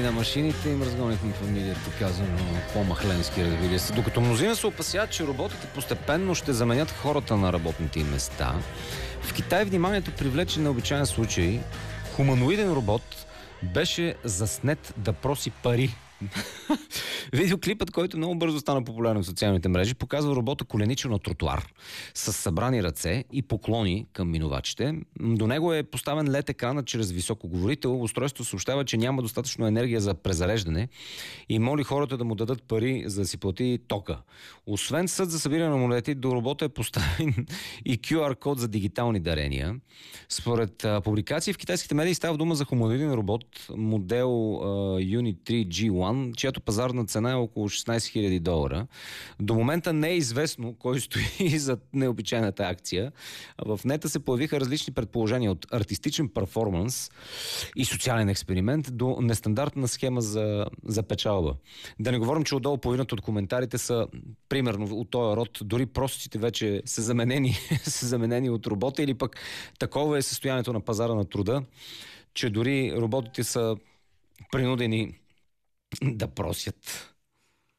на машините им разгонихме фамилията, казано по-махленски, разбира се. Докато мнозина се опасяват, че роботите постепенно ще заменят хората на работните им места, в Китай вниманието привлече необичайен случай. Хуманоиден робот беше заснет да проси пари. Видеоклипът, който много бързо стана популярен в социалните мрежи, показва робота коленичо на тротуар с събрани ръце и поклони към минувачите. До него е поставен LED екранът чрез високоговорител. Устройството съобщава, че няма достатъчно енергия за презареждане и моли хората да му дадат пари, за да си плати тока. Освен съд за събиране на монети, до робота е поставен и QR код за дигитални дарения. Според публикации в китайските медии става дума за хуманоиден робот, модел Unit 3 G1, чиято пазарна цена е около $16,000. До момента не е известно кой стои зад необичайната акция. В нета се появиха различни предположения от артистичен перформанс и социален експеримент до нестандартна схема за печалба. Да не говорим, че отдолу половината от коментарите са примерно от този род. Дори простите вече са заменени от робота, или пък такова е състоянието на пазара на труда, че дори роботите са принудени да просят.